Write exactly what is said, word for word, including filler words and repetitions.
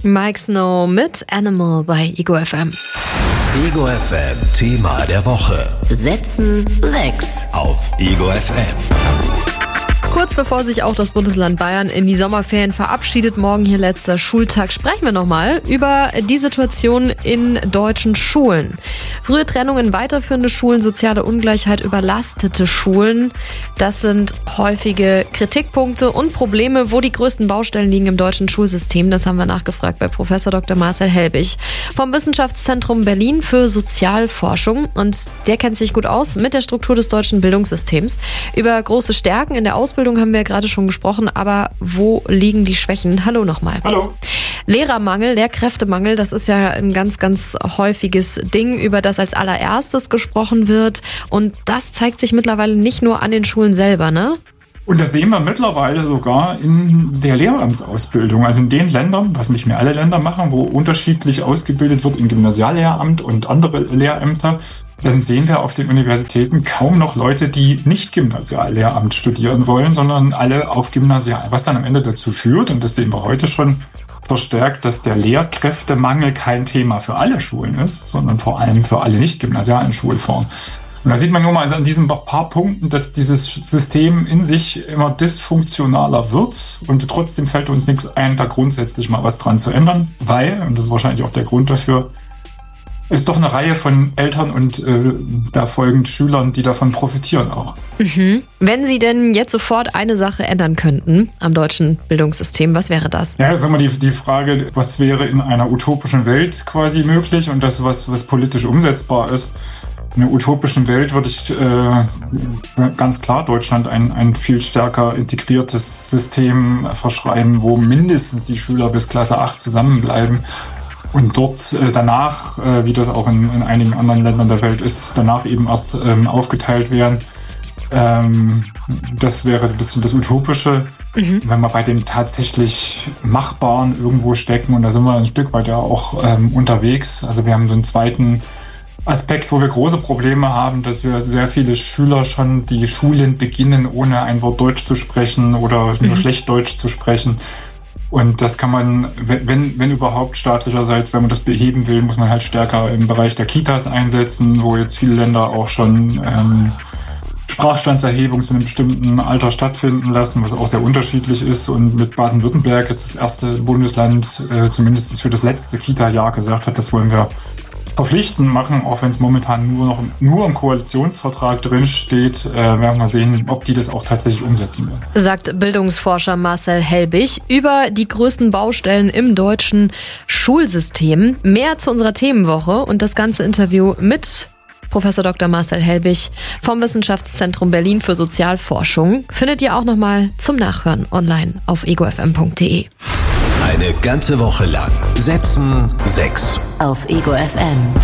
Mike Snow mit Animal bei Ego F M. Ego F M Thema der Woche. Setzen sechs Auf Ego F M. Kurz bevor sich auch das Bundesland Bayern in die Sommerferien verabschiedet, morgen hier letzter Schultag, sprechen wir nochmal über die Situation in deutschen Schulen. Frühe Trennungen, weiterführende Schulen, soziale Ungleichheit, überlastete Schulen. Das sind häufige Kritikpunkte und Probleme, wo die größten Baustellen liegen im deutschen Schulsystem. Das haben wir nachgefragt bei Professor Doktor Marcel Helbig vom Wissenschaftszentrum Berlin für Sozialforschung. Und der kennt sich gut aus mit der Struktur des deutschen Bildungssystems. Über große Stärken in der Ausbildung haben wir ja gerade schon gesprochen, aber wo liegen die Schwächen? Hallo nochmal. Hallo. Lehrermangel, Lehrkräftemangel, das ist ja ein ganz, ganz häufiges Ding, über das als allererstes gesprochen wird. Und das zeigt sich mittlerweile nicht nur an den Schulen selber, ne? Und das sehen wir mittlerweile sogar in der Lehramtsausbildung. Also in den Ländern, was nicht mehr alle Länder machen, wo unterschiedlich ausgebildet wird im Gymnasiallehramt und andere Lehrämter, dann sehen wir auf den Universitäten kaum noch Leute, die nicht Gymnasiallehramt studieren wollen, sondern alle auf Gymnasial. Was dann am Ende dazu führt, und das sehen wir heute schon verstärkt, dass der Lehrkräftemangel kein Thema für alle Schulen ist, sondern vor allem für alle nicht gymnasialen Schulformen. Und da sieht man nur mal an diesen paar Punkten, dass dieses System in sich immer dysfunktionaler wird und trotzdem fällt uns nichts ein, da grundsätzlich mal was dran zu ändern, weil, und das ist wahrscheinlich auch der Grund dafür, es doch eine Reihe von Eltern und äh, da folgend Schülern, die davon profitieren auch. Mhm. Wenn Sie denn jetzt sofort eine Sache ändern könnten am deutschen Bildungssystem, was wäre das? Ja, sagen wir die, die Frage, was wäre in einer utopischen Welt quasi möglich und das, was, was politisch umsetzbar ist. In einer utopischen Welt würde ich äh, ganz klar Deutschland ein, ein viel stärker integriertes System verschreiben, wo mindestens die Schüler bis Klasse acht zusammenbleiben und dort äh, danach, äh, wie das auch in, in einigen anderen Ländern der Welt ist, danach eben erst ähm, aufgeteilt werden. Ähm, das wäre ein bisschen das Utopische. Mhm. Wenn wir bei dem tatsächlich Machbaren irgendwo stecken, und da sind wir ein Stück weit ja auch ähm, unterwegs. Also wir haben so einen zweiten Aspekt, wo wir große Probleme haben, dass wir sehr viele Schüler schon die Schulen beginnen, ohne ein Wort Deutsch zu sprechen oder nur mhm. schlecht Deutsch zu sprechen. Und das kann man, wenn, wenn überhaupt staatlicherseits, wenn man das beheben will, muss man halt stärker im Bereich der Kitas einsetzen, wo jetzt viele Länder auch schon ähm, Sprachstandserhebung zu einem bestimmten Alter stattfinden lassen, was auch sehr unterschiedlich ist. Und mit Baden-Württemberg jetzt das erste Bundesland, äh, zumindest für das letzte Kita-Jahr gesagt hat, das wollen wir verpflichtend machen, auch wenn es momentan nur noch nur im Koalitionsvertrag drin steht, äh, werden wir mal sehen, ob die das auch tatsächlich umsetzen werden. Sagt Bildungsforscher Marcel Helbig über die größten Baustellen im deutschen Schulsystem. Mehr zu unserer Themenwoche und das ganze Interview mit Professor Doktor Marcel Helbig vom Wissenschaftszentrum Berlin für Sozialforschung findet ihr auch nochmal zum Nachhören online auf ego f m punkt d e. Eine ganze Woche lang Setzen sechs auf Ego F M.